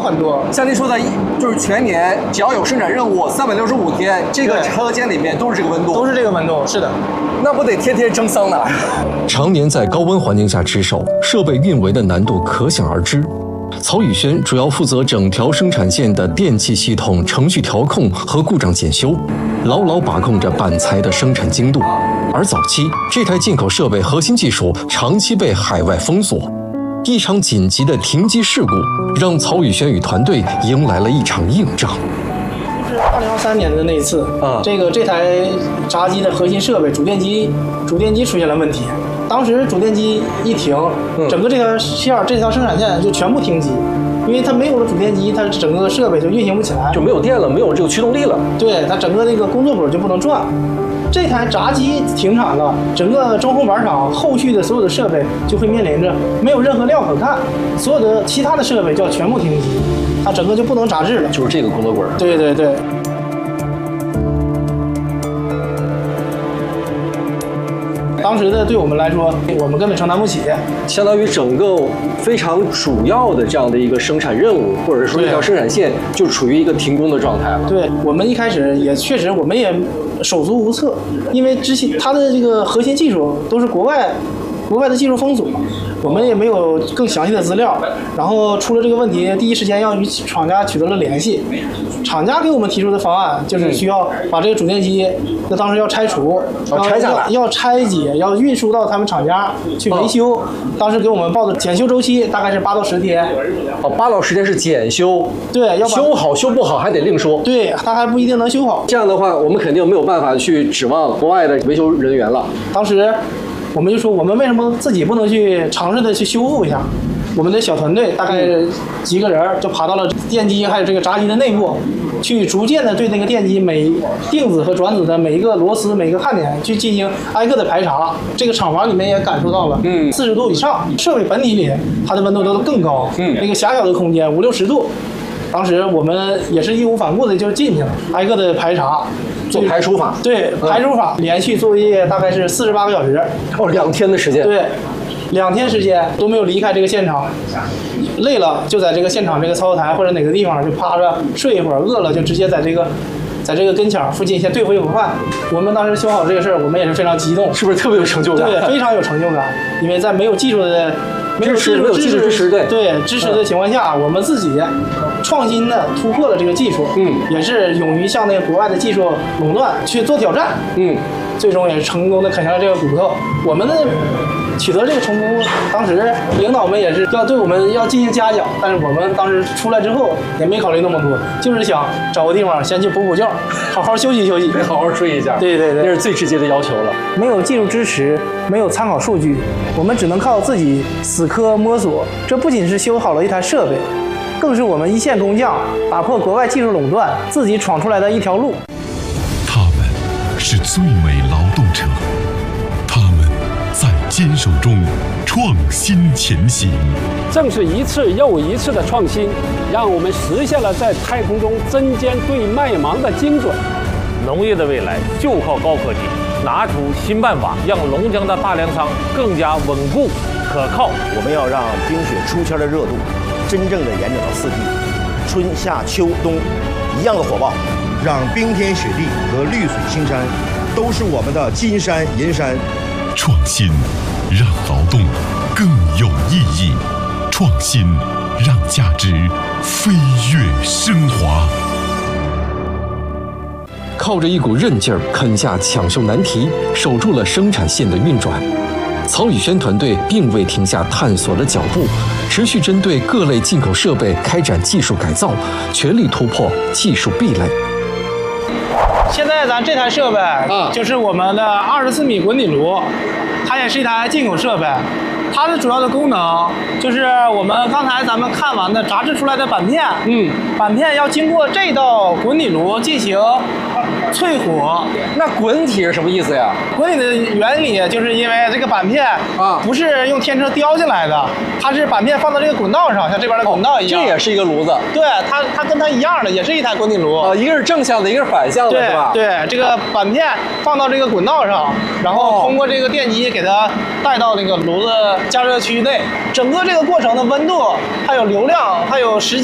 很多。 像您说的，就是全年只要有生产任务，365天，这个车间里面都是这个温度， 都是这个温度，是的。 那不得天天蒸桑拿？ 常年在高温环境下值守，设备运维的难度可想而知。曹宇轩主要负责整条生产线的电气系统程序调控和故障检修，牢牢把控着板材的生产精度。而早期这台进口设备核心技术长期被海外封锁，一场紧急的停机事故让曹宇轩与团队迎来了一场硬仗。 就是2023年的那一次这台闸机的核心设备主电机出现了问题。当时主电机一停，整个这条生产线就全部停机，因为它没有了主电机，它整个设备就运行不起来， 就没有电了，没有这个驱动力了。 对，它整个那个工作轨就不能转。这台闸机停产了，整个中控板厂后续的所有的设备就会面临着没有任何料可看，所有的其他的设备就要全部停机，它整个就不能闸制了。 就是这个工作轨。 对对对。当时的对我们来说，我们根本承担不起， 相当于整个非常主要的这样的一个生产任务，或者说一条生产线就处于一个停工的状态了。 对，我们一开始也确实，我们也手足无措，因为之前它的这个核心技术都是国外的技术封锁，我们也没有更详细的资料。然后出了这个问题，第一时间要与厂家取得了联系。厂家给我们提出的方案就是需要把这个主电机，那当时要拆除， 拆下来， 要拆解，要运输到他们厂家去维修。当时给我们报的检修周期大概是8到10天。 8到10天是检修， 对，要修好修不好还得另说。 对，它还不一定能修好。 这样的话，我们肯定没有办法去指望国外的维修人员了。 当时我们就说，我们为什么自己不能去尝试的去修复一下？我们的小团队大概几个人就爬到了电机还有这个闸机的内部，去逐渐的对那个电机每定子和转子的每一个螺丝、每个焊点去进行挨个的排查。这个厂房里面也感受到了，40度以上，设备本体里它的温度都更高，那个狭小的空间5、60度。当时我们也是义无反顾的就进去了，挨个的排查。 做排除法， 对，排除法，连续作业大概是48个小时 ，2天的时间， 对，2天时间都没有离开这个现场，累了就在这个现场这个操作台或者哪个地方就趴着睡一会儿，饿了就直接在这个跟前附近先对付一口饭。我们当时修好这个事儿，我们也是非常激动， 是不是特别有成就感？ 对，非常有成就感，因为在没有技术的。没有技术支持的情况下，我们自己创新的突破了这个技术，也是勇于向那个国外的技术垄断去做挑战，最终也是成功的啃下了这个骨头。我们的取得这个成功，当时领导们也是要对我们要进行嘉奖，但是我们当时出来之后也没考虑那么多，就是想找个地方先去补觉，好好休息休息， 好好睡一下。 对对对， 这是最直接的要求了。 没有技术支持，没有参考数据，我们只能靠自己死磕摸索。这不仅是修好了一台设备，更是我们一线工匠打破国外技术垄断，自己闯出来的一条路。 他们是最美劳动者，他们在坚守中创新前行。 正是一次又一次的创新，让我们实现了在太空中针尖对麦芒的精准。 农业的未来就靠高科技，拿出新办法，让龙江的大粮仓更加稳固可靠。 我们要让冰雪出签的热度真正的延展到4季，春夏秋冬一样的火爆，让冰天雪地和绿水青山都是我们的金山银山。 创新让劳动更有意义，创新让价值飞跃升华。 靠着一股韧劲儿啃下抢修难题，守住了生产线的运转。曹宇轩团队并未停下探索的脚步，持续针对各类进口设备开展技术改造，全力突破技术壁垒。 现在咱这台设备就是我们的24米滚底炉，它也是一台进口设备。它的主要的功能就是我们刚才咱们看完的炸制出来的板片，板片要经过这道滚底炉进行淬火。 那滚体是什么意思呀？ 滚体的原理就是因为这个板片不是用天车雕进来的，它是板片放到这个滚道上，像这边的滚道一样。 这也是一个炉子。对， 它跟它一样的，也是一台滚底炉。 一个是正向的，一个是反向的，是吧？ 对，这个板片放到这个滚道上，然后通过这个电机给它带到那个炉子加热区内，整个这个过程的温度、还有流量、还有时间。